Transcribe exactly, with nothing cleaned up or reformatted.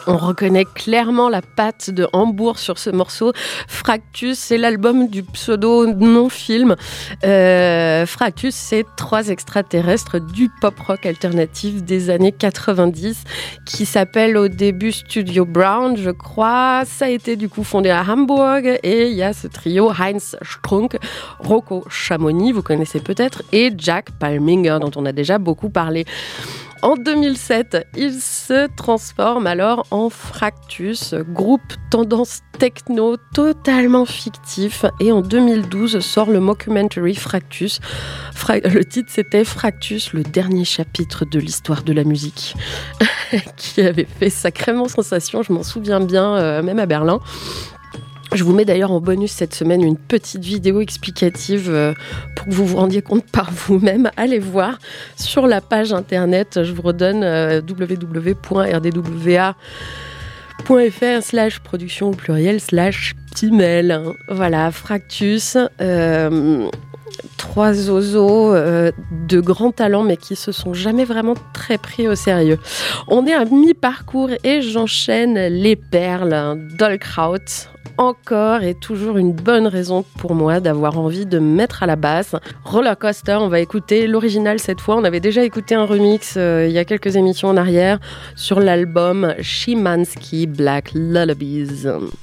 On reconnaît clairement la patte de Hambourg sur ce morceau. Fractus, c'est l'album du pseudo non-film. Euh, Fractus, c'est trois extraterrestres du pop-rock alternatif des années quatre-vingt-dix qui s'appelle au début Studio Brown, je crois. Ça a été du coup fondé à Hambourg et il y a ce trio Heinz Strunk, Rocco Chamonix, vous connaissez peut-être, et Jack Palminger dont on a déjà beaucoup parlé. En deux mille sept, il se transforme alors en Fractus, groupe tendance techno totalement fictif. Et en deux mille douze sort le mockumentary Fractus. Fra- le titre c'était Fractus, le dernier chapitre de l'histoire de la musique, qui avait fait sacrément sensation, je m'en souviens bien, euh, même à Berlin. Je vous mets d'ailleurs en bonus cette semaine une petite vidéo explicative euh, pour que vous vous rendiez compte par vous-même. Allez voir sur la page internet, je vous redonne euh, w w w point r d w a point f r slash production au pluriel slash ptimel. Voilà, Fractus. Euh, Trois zozos euh, de grands talents mais qui se sont jamais vraiment très pris au sérieux. On est à mi-parcours et j'enchaîne les perles. Dolkraut, encore et toujours une bonne raison pour moi d'avoir envie de me mettre à la basse. Rollercoaster, on va écouter l'original cette fois. On avait déjà écouté un remix euh, il y a quelques émissions en arrière sur l'album Szymanski Black Lullabies.